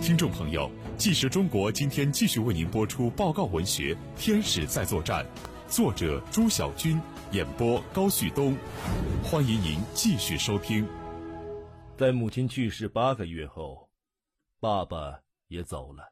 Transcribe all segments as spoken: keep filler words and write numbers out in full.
听众朋友，纪实中国今天继续为您播出报告文学《天使在作战》，作者朱晓军，演播高旭东。欢迎您继续收听。 在母亲去世八个月后，爸爸也走了。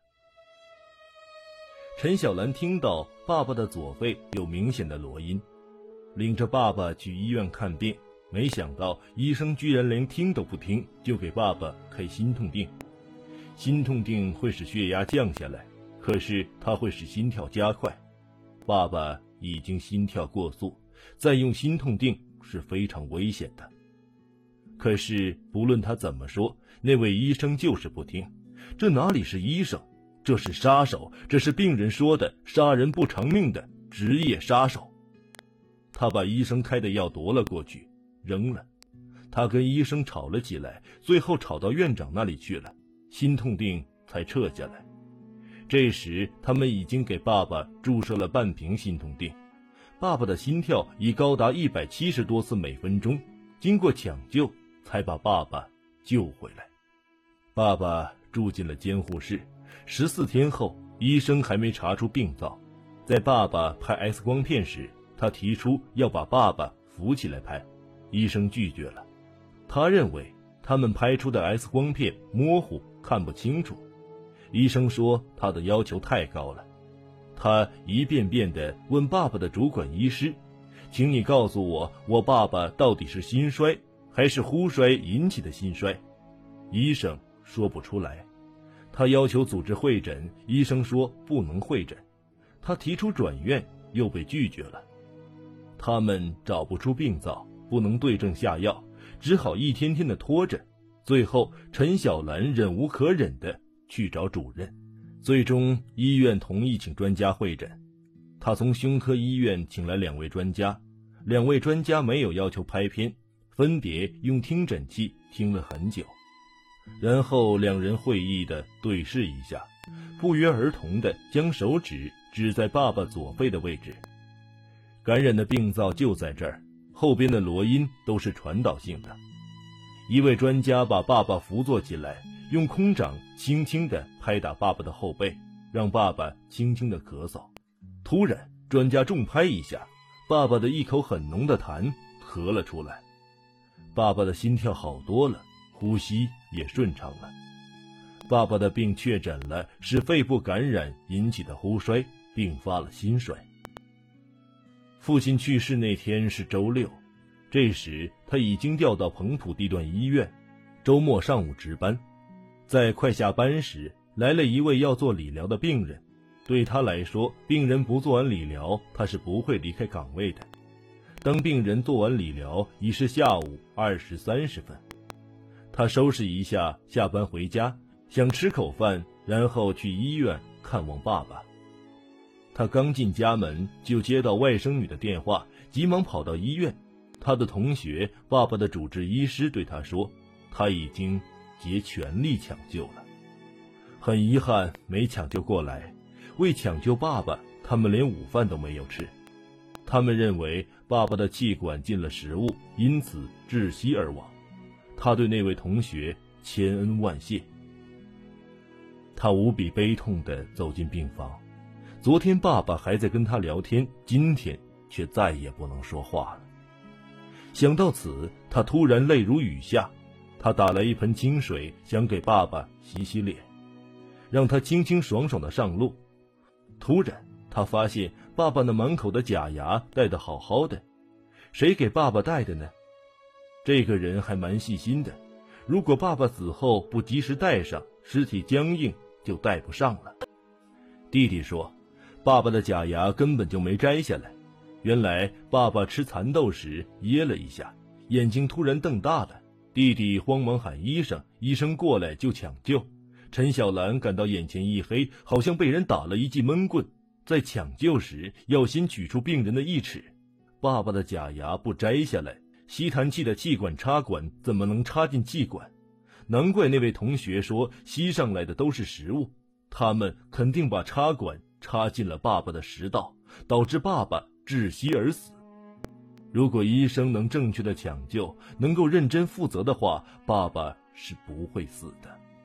陈小兰听到爸爸的左肺有明显的罗音，领着爸爸去医院看病，没想到医生居然连听都不听，就给爸爸开心痛定。心痛定会使血压降下来，可是它会使心跳加快。爸爸已经心跳过速，再用心痛定是非常危险的。可是不论他怎么说，那位医生就是不听。这哪里是医生，这是杀手，这是病人说的杀人不偿命的职业杀手。他把医生开的药夺了过去，扔了。他跟医生吵了起来，最后吵到院长那里去了，心痛定才撤下来。这时他们已经给爸爸注射了半瓶心痛定，爸爸的心跳已高达一百七十多次每分钟，经过抢救才把爸爸救回来。爸爸住进了监护室，十四天后医生还没查出病灶。在爸爸拍 X 光片时，他提出要把爸爸扶起来拍，医生拒绝了。他认为他们拍出的 X 光片模糊，看不清楚。医生说他的要求太高了。他一遍遍地问爸爸的主管医师，请你告诉我，我爸爸到底是心衰还是呼衰引起的心衰？医生说不出来。他要求组织会诊，医生说不能会诊。他提出转院，又被拒绝了。他们找不出病灶，不能对症下药，只好一天天的拖着。最后陈小兰忍无可忍的去找主任，最终医院同意请专家会诊。他从胸科医院请来两位专家，两位专家没有要求拍片，分别用听诊器听了很久，然后两人会意的对视一下，不约而同的将手指指在爸爸左肺的位置。感染的病灶就在这儿，后边的罗音都是传导性的。一位专家把爸爸扶坐起来，用空掌轻轻地拍打爸爸的后背，让爸爸轻轻地咳嗽。突然专家重拍一下，爸爸的一口很浓的痰咳了出来。爸爸的心跳好多了，呼吸也顺畅了。爸爸的病确诊了是肺部感染引起的呼衰，并发了心衰。父亲去世那天是周六，这时他已经调到彭浦地段医院，周末上午值班。在快下班时，来了一位要做理疗的病人。对他来说，病人不做完理疗，他是不会离开岗位的。当病人做完理疗，已是下午二时三十分。他收拾一下，下班回家，想吃口饭，然后去医院看望爸爸。他刚进家门，就接到外甥女的电话，急忙跑到医院。他的同学，爸爸的主治医师对他说，他已经竭全力抢救了。很遗憾没抢救过来，为抢救爸爸，他们连午饭都没有吃。他们认为爸爸的气管进了食物，因此窒息而亡。他对那位同学千恩万谢。他无比悲痛地走进病房。昨天爸爸还在跟他聊天，今天却再也不能说话了。想到此，他突然泪如雨下。他打来一盆清水，想给爸爸洗洗脸，让他清清爽爽地上路。突然他发现爸爸那满口的假牙戴得好好的，谁给爸爸戴的呢？这个人还蛮细心的，如果爸爸死后不及时戴上，尸体僵硬就戴不上了。弟弟说，爸爸的假牙根本就没摘下来。原来爸爸吃蚕豆时噎了一下，眼睛突然瞪大了。弟弟慌忙喊医生，医生过来就抢救。陈小兰感到眼前一黑，好像被人打了一记闷棍。在抢救时要先取出病人的义齿，爸爸的假牙不摘下来，吸痰器的气管插管怎么能插进气管？难怪那位同学说吸上来的都是食物，他们肯定把插管插进了爸爸的食道，导致爸爸窒息而死。如果医生能正确的抢救，能够认真负责的话，爸爸是不会死的。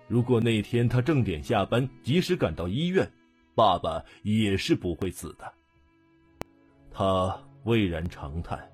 如果那天他正点下班，及时赶到医院，爸爸也是不会死的。他巍然长叹。